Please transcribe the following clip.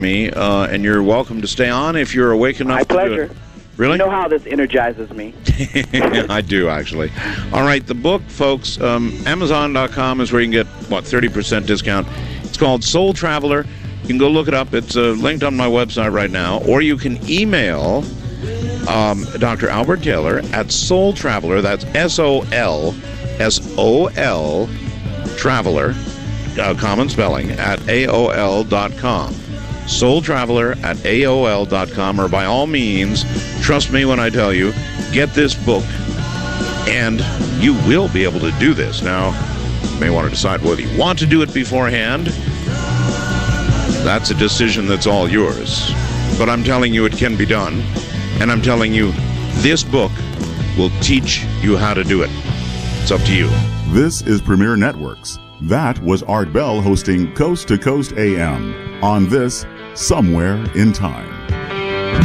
me, and you're welcome to stay on if you're awake enough. My pleasure. To do it. Really? You know how this energizes me. I do, actually. All right, the book, folks, Amazon.com is where you can get, 30% discount. It's called Soul Traveler. You can go look it up. It's linked on my website right now. Or you can email Dr. Albert Taylor at Soul Traveler. That's SOLSOL Traveler, common spelling, at AOL.com. Soul Traveler at AOL.com, or by all means, trust me when I tell you, get this book, and you will be able to do this. Now, you may want to decide whether you want to do it beforehand. That's a decision that's all yours. But I'm telling you it can be done, and I'm telling you this book will teach you how to do it. It's up to you. This is Premier Networks. That was Art Bell hosting Coast to Coast AM on this Somewhere in Time.